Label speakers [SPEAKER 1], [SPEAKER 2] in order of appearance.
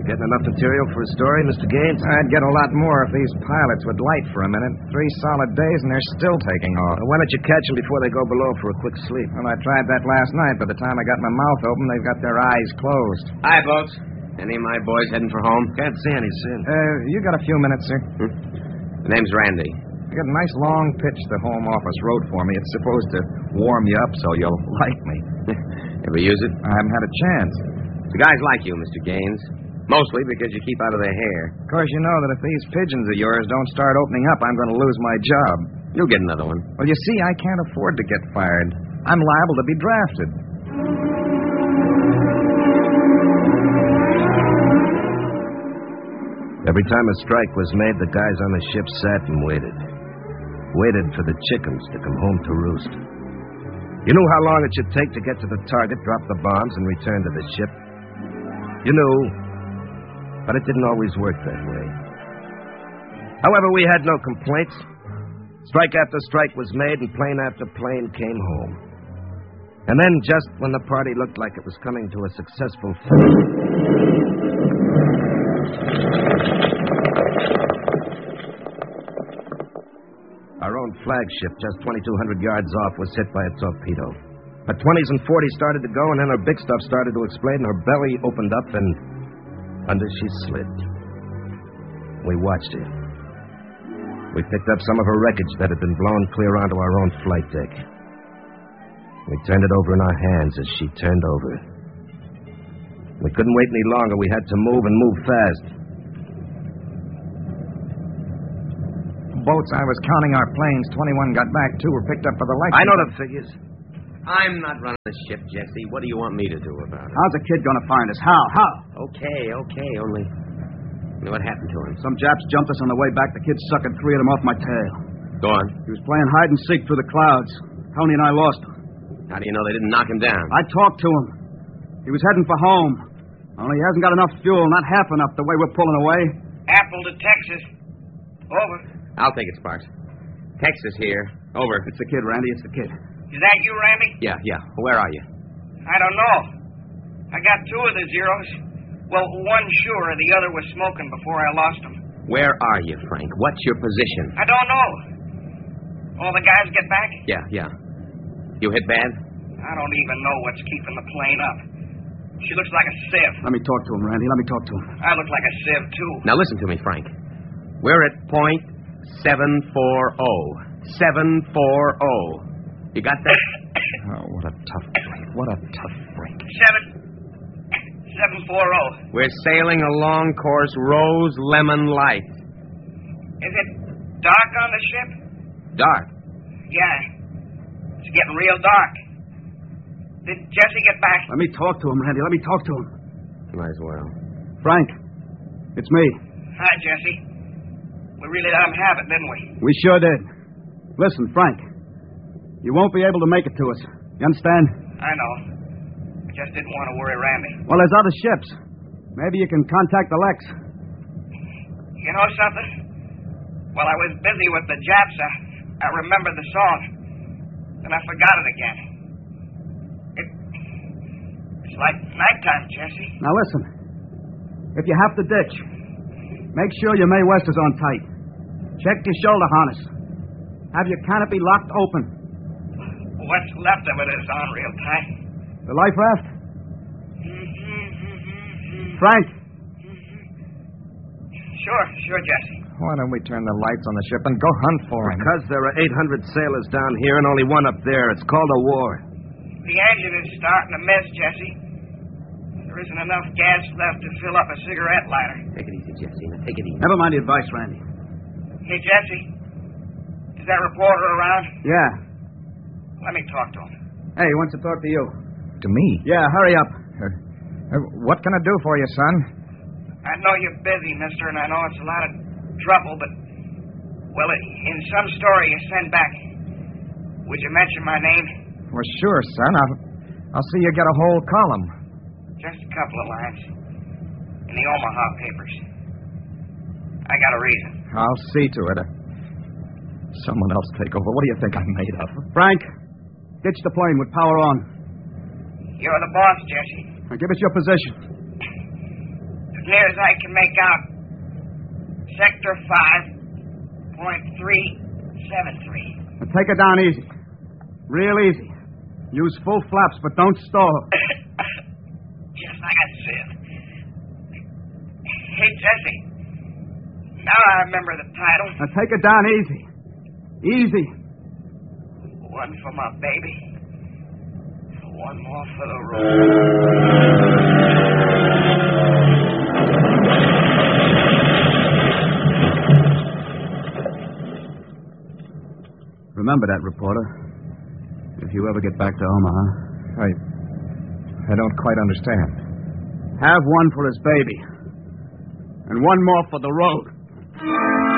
[SPEAKER 1] Getting enough material for a story, Mr. Gaines?
[SPEAKER 2] I'd get a lot more if these pilots would light for a minute. 3 solid days and they're still taking off.
[SPEAKER 1] Why don't you catch them before they go below for a quick sleep?
[SPEAKER 2] Well, I tried that last night. By the time I got my mouth open, they've got their eyes closed.
[SPEAKER 3] Hi, boats. Any of my boys heading for home?
[SPEAKER 1] Can't see any sin.
[SPEAKER 2] You got a few minutes, sir?
[SPEAKER 3] The name's Randy.
[SPEAKER 2] I got a nice long pitch the home office wrote for me. It's supposed to warm you up so you'll like me.
[SPEAKER 3] Ever use it?
[SPEAKER 2] I haven't had a chance.
[SPEAKER 3] The guys like you, Mr. Gaines. Mostly because you keep out of their hair.
[SPEAKER 2] Of course, you know that if these pigeons of yours don't start opening up, I'm going to lose my job.
[SPEAKER 3] You'll get another one.
[SPEAKER 2] Well, you see, I can't afford to get fired. I'm liable to be drafted.
[SPEAKER 1] Every time a strike was made, the guys on the ship sat and waited. Waited for the chickens to come home to roost. You knew how long it should take to get to the target, drop the bombs, and return to the ship. You knew, but it didn't always work that way. However, we had no complaints. Strike after strike was made, and plane after plane came home. And then, just when the party looked like it was coming to a successful finish... Our own flagship, just 2,200 yards off, was hit by a torpedo. Her 20s and 40s started to go, and then her big stuff started to explode, and her belly opened up, and under she slid. We watched her. We picked up some of her wreckage that had been blown clear onto our own flight deck. We turned it over in our hands as she turned over. We couldn't wait any longer. We had to move, and move fast.
[SPEAKER 2] Boats, I was counting our planes. 21 got back. 2 were picked up by the light.
[SPEAKER 1] I know the figures.
[SPEAKER 3] I'm not running the ship, Jesse. What do you want me to do about it?
[SPEAKER 4] How's the kid going to find us? How?
[SPEAKER 3] Okay. Only... What happened to him?
[SPEAKER 4] Some Japs jumped us on the way back. The kid suckered 3 of them off my tail.
[SPEAKER 3] Go on.
[SPEAKER 4] He was playing hide and seek through the clouds. Tony and I lost him.
[SPEAKER 3] How do you know they didn't knock him down?
[SPEAKER 4] I talked to him. He was heading for home. Only he hasn't got enough fuel, not half enough the way we're pulling away.
[SPEAKER 5] Apple to Texas. Over.
[SPEAKER 3] I'll take it, Sparks. Texas here. Over.
[SPEAKER 4] It's the kid, Randy. It's the kid.
[SPEAKER 5] Is that you, Randy?
[SPEAKER 3] Yeah. Where are you?
[SPEAKER 5] I don't know. I got 2 of the zeros. Well, one sure, the other was smoking before I lost him.
[SPEAKER 3] Where are you, Frank? What's your position?
[SPEAKER 5] I don't know. All the guys get back?
[SPEAKER 3] Yeah. You hit bad?
[SPEAKER 5] I don't even know what's keeping the plane up. She looks like a sieve.
[SPEAKER 4] Let me talk to him, Randy. Let me talk to him.
[SPEAKER 5] I look like a sieve, too.
[SPEAKER 3] Now listen to me, Frank. We're at point 740. 740. You got that?
[SPEAKER 2] Oh, what a tough break. What a tough break.
[SPEAKER 5] 740.
[SPEAKER 3] We're sailing along course Rose Lemon Light.
[SPEAKER 5] Is it dark on the ship?
[SPEAKER 3] Dark?
[SPEAKER 5] Yeah. It's getting real dark. Did Jesse get back?
[SPEAKER 4] Let me talk to him, Randy. Let me talk to him.
[SPEAKER 3] Might as well.
[SPEAKER 4] Frank, it's me.
[SPEAKER 5] Hi, Jesse. We really let him have it, didn't we?
[SPEAKER 4] We sure did. Listen, Frank, you won't be able to make it to us. You understand?
[SPEAKER 5] I know. I just didn't want to worry Randy.
[SPEAKER 4] Well, there's other ships. Maybe you can contact the Lex.
[SPEAKER 5] You know something? While I was busy with the Japs, I remembered the song. Then I forgot it again. It's like nighttime, Jesse.
[SPEAKER 4] Now listen. If you have to ditch, make sure your Mae West is on tight. Check your shoulder harness. Have your canopy locked open.
[SPEAKER 5] What's left of it is on real tight.
[SPEAKER 4] The life raft? Frank.
[SPEAKER 5] Sure, Jesse.
[SPEAKER 2] Why don't we turn the lights on the ship and go hunt for him?
[SPEAKER 1] Because there are 800 sailors down here and only one up there. It's called a war.
[SPEAKER 5] The engine is starting to miss, Jesse. There isn't enough gas left to fill up a cigarette lighter.
[SPEAKER 3] Take it easy, Jesse. Now, take it easy.
[SPEAKER 4] Never mind the advice, Randy.
[SPEAKER 5] Hey, Jesse. Is that reporter around?
[SPEAKER 4] Yeah.
[SPEAKER 5] Let me talk to him.
[SPEAKER 4] Hey, he wants to talk to you.
[SPEAKER 2] To me?
[SPEAKER 4] Yeah, hurry up.
[SPEAKER 2] What can I do for you, son?
[SPEAKER 5] I know you're busy, mister, and I know it's a lot of trouble, but... Well, in some story you send back, would you mention my name?
[SPEAKER 2] Well, sure, son. I'll see you get a whole column.
[SPEAKER 5] Just a couple of lines. In the Omaha papers. I got a reason.
[SPEAKER 2] I'll see to it. Someone else take over. What do you think I'm made of?
[SPEAKER 4] Frank, ditch the plane with power on.
[SPEAKER 5] You're the boss, Jesse.
[SPEAKER 4] Now give us your position.
[SPEAKER 5] near as I can make out, Sector 5.373.
[SPEAKER 4] Now take it down easy. Real easy. Use full flaps, but don't stall.
[SPEAKER 5] Just like I said. Hey, Jesse. Now I remember the title.
[SPEAKER 4] Now take it down easy. Easy.
[SPEAKER 5] One for my baby. One more for the road.
[SPEAKER 4] Remember that, reporter. If you ever get back to Omaha.
[SPEAKER 2] I don't quite understand.
[SPEAKER 4] Have one for his baby. And one more for the road.